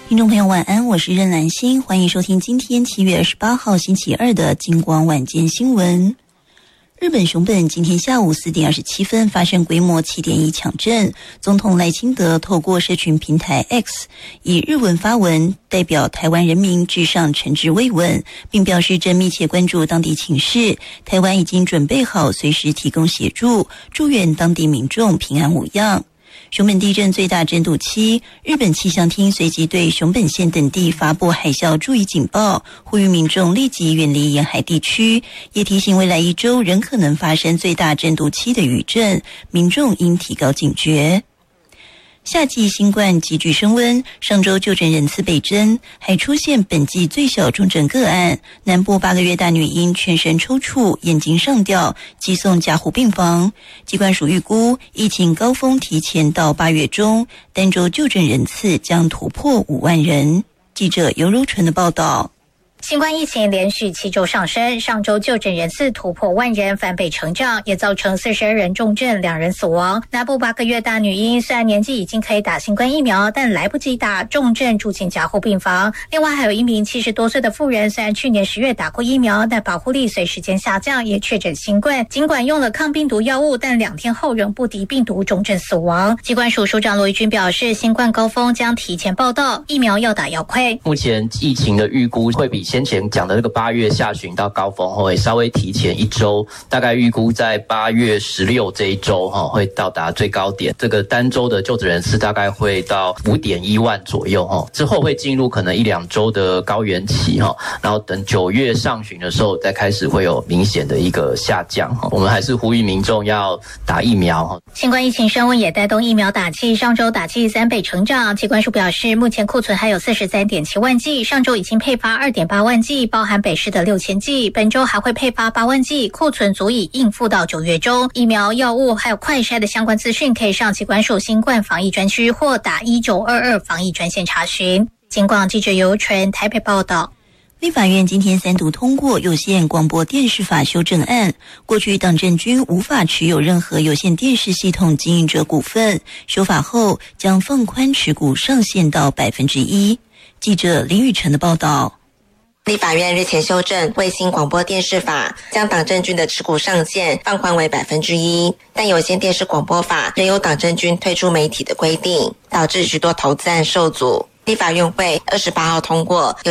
听众朋友晚安，我是任兰心，欢迎收听今天7月28号星期二的金光晚间新闻。日本熊本今天下午4点27分发生规模 7.1 强震，总统赖清德透过社群平台 X 以日文发文，代表台湾人民致上诚挚慰问，并表示正密切关注当地情势，台湾已经准备好随时提供协助，祝愿当地民众平安无恙。熊本地震最大震度7，日本气象厅随即对熊本县等地发布海啸注意警报，呼吁民众立即远离沿海地区，也提醒未来1周仍可能发生最大震度7的余震，民众应提高警觉。夏季新冠急剧升温，上周就诊人次倍增，还出现本季最小重症个案。南部8个月大女婴全身抽搐、眼睛上吊，急送加护病房。疾管署预估，疫情高峰提前到8月中，单周就诊人次将突破5万人。记者尤柔纯的报道。 新冠疫情连续7周上升，上周就诊人次突破万人，翻倍成长，也造成42人重症，2人死亡。南部8个月大女婴虽然年纪已经可以打新冠疫苗，但来不及打，重症住进加护病房。另外还有1名70多岁的妇人，虽然去年10月打过疫苗，但保护力随时间下降，也确诊新冠。尽管用了抗病毒药物，但2天后仍不敌病毒，重症死亡。疾管署署长罗一军表示，新冠高峰将提前报到，疫苗要打要快。 目前疫情的预估会比先前讲的这个8月下旬到高峰会稍微提前1周，大概预估在8月16这一周会到达最高点，这个单周的就诊人次大概会到 5.1 万左右，之后会进入可能1-2周的高原期，然后等9月上旬的时候再开始会有明显的一个下降。我们还是呼吁民众要打疫苗。 新冠疫情升温也带动疫苗打剂，上周打剂3倍成长。疾管署表示，目前库存还有 43.7 万剂，上周已经配发 2.8 万剂，包含北市的6000剂，本周还会配发8万剂，库存足以应付到9月中。疫苗、药物还有快筛的相关资讯，可以上疾管署新冠防疫专区或打1922防疫专线查询。警广记者尤纯台北报道。 立法院今天3读通过有线广播电视法修正案，过去党政军无法持有任何有线电视系统经营者股份，修法后将放宽持股上限到 1%。 记者林宇晨的报道。 立法院日前修正卫星广播电视法，将党政军的持股上限放宽为 1%， 但有线电视广播法仍有党政军退出媒体的规定，导致许多投资案受阻。立法院会28号通过